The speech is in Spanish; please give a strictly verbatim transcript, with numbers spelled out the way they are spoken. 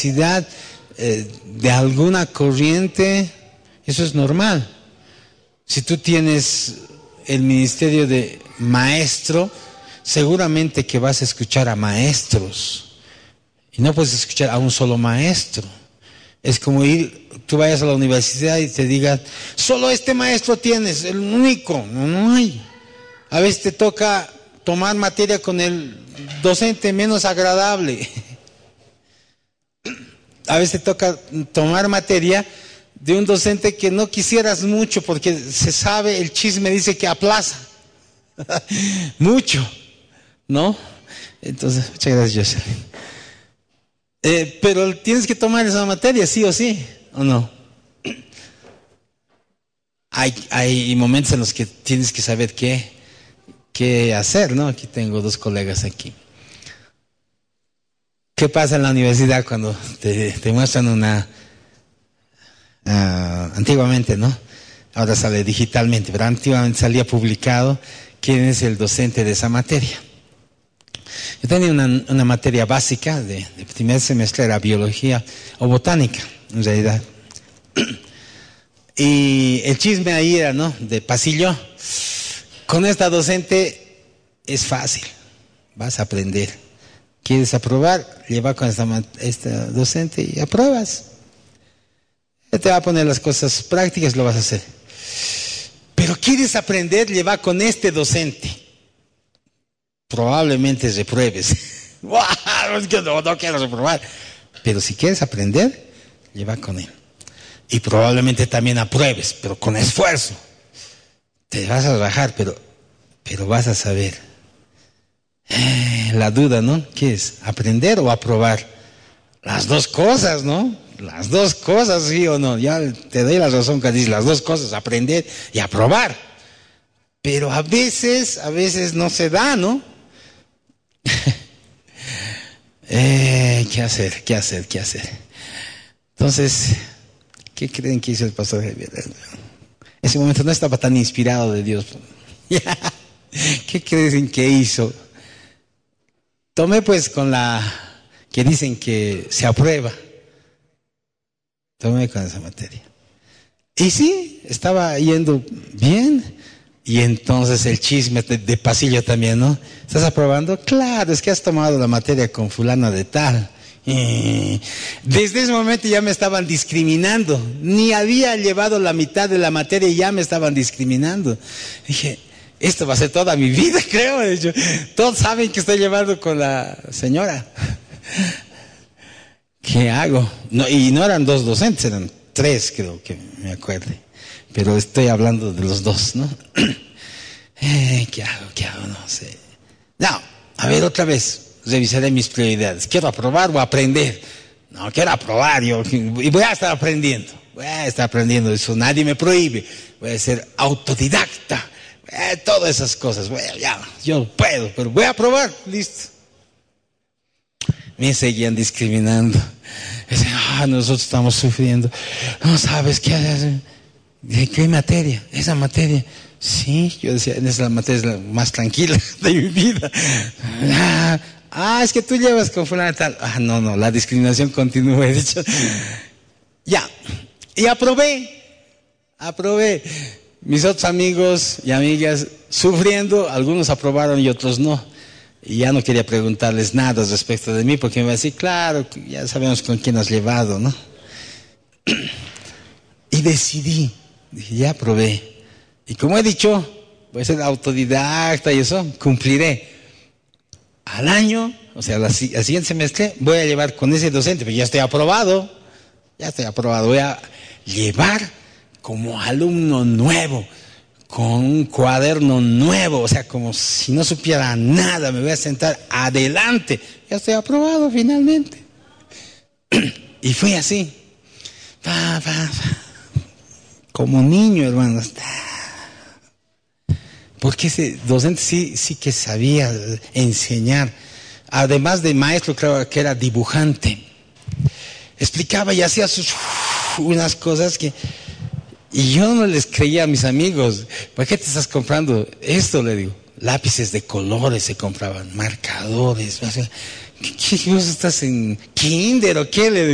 universidad eh, de alguna corriente, eso es normal. Si tú tienes el ministerio de maestro, seguramente que vas a escuchar a maestros y no puedes escuchar a un solo maestro. Es como ir, tú vayas a la universidad y te digan, solo este maestro tienes, el único. No, no hay. A veces te toca tomar materia con el docente menos agradable. A veces te toca tomar materia de un docente que no quisieras mucho porque se sabe, el chisme dice que aplaza mucho, ¿no? Entonces, muchas gracias, Jocelyn. Eh, pero tienes que tomar esa materia, sí o sí, ¿o no? Hay, hay momentos en los que tienes que saber qué, qué hacer, ¿no? Aquí tengo dos colegas aquí. ¿Qué pasa en la universidad cuando te, te muestran una... Uh, antiguamente, ¿no? Ahora sale digitalmente, pero antiguamente salía publicado quién es el docente de esa materia. Yo tenía una, una materia básica de, de primer semestre, era biología o botánica, en realidad. Y el chisme ahí era, ¿no? De pasillo. Con esta docente es fácil, vas a aprender. ¿Quieres aprobar? Lleva con esta, esta docente y apruebas. Te va a poner las cosas prácticas, lo vas a hacer. Pero quieres aprender, lleva con este docente. Probablemente repruebes. no, no quiero reprobar. Pero si quieres aprender, lleva con él. Y probablemente también apruebes, pero con esfuerzo. Te vas a rajar, pero, pero vas a saber. Eh, la duda, ¿no? ¿Qué es? ¿Aprender o aprobar? Las dos cosas, ¿no? Las dos cosas, sí o no. Ya te doy la razón que dices, las dos cosas, aprender y aprobar. Pero a veces, a veces no se da, ¿no? eh, ¿Qué hacer? ¿Qué hacer? ¿Qué hacer? Entonces, ¿qué creen que hizo el pastor Javier? Ese momento no estaba tan inspirado de Dios. ¿Qué creen que hizo? Tomé pues con la que dicen que se aprueba. Tomé con esa materia. Y sí, estaba yendo bien. Y entonces el chisme de, de pasillo también, ¿no? ¿Estás aprobando? Claro, es que has tomado la materia con fulano de tal. Y desde ese momento ya me estaban discriminando. Ni había llevado la mitad de la materia y ya me estaban discriminando. Dije, esto va a ser toda mi vida, creo. De hecho, todos saben que estoy llevando con la señora. ¿Qué hago? No, y no eran dos docentes, eran tres, creo que me acuerde. Pero estoy hablando de los dos, ¿no? Eh, ¿Qué hago? ¿Qué hago? No sé. No, a ver, otra vez, revisaré mis prioridades. ¿Quiero aprobar o aprender? No, quiero aprobar, yo, y voy a estar aprendiendo. Voy a estar aprendiendo, eso nadie me prohíbe. Voy a ser autodidacta. Eh, todas esas cosas. Bueno, ya, yo puedo, pero voy a aprobar, listo. Me seguían discriminando. Dicen, ah, nosotros estamos sufriendo. No sabes qué hacer. ¿De qué materia? Esa materia. Sí, yo decía, esa materia es la más tranquila de mi vida. Ah, ah es que tú llevas con fulana tal. Ah, no, no, la discriminación continúa, he dicho. Ya, y aprobé. Aprobé. Mis otros amigos y amigas sufriendo, algunos aprobaron y otros no. Y ya no quería preguntarles nada respecto de mí, porque me iba a decir, claro, ya sabemos con quién has llevado, ¿no? Y decidí, dije, ya probé. Y como he dicho, voy a ser autodidacta y eso, cumpliré. Al año, o sea, al siguiente semestre, voy a llevar con ese docente, pero ya estoy aprobado, ya estoy aprobado, voy a llevar como alumno nuevo, con un cuaderno nuevo, o sea, como si no supiera nada, me voy a sentar adelante. Ya estoy aprobado finalmente. Y fue así. Pa, pa, pa. Como niño, hermanos. Porque ese docente sí, sí que sabía enseñar. Además de maestro, creo que era dibujante. Explicaba y hacía sus unas cosas que... Y yo no les creía a mis amigos. ¿Por qué te estás comprando esto? Le digo. Lápices de colores se compraban, marcadores. ¿Qué, qué, qué estás en kinder o qué? Le digo.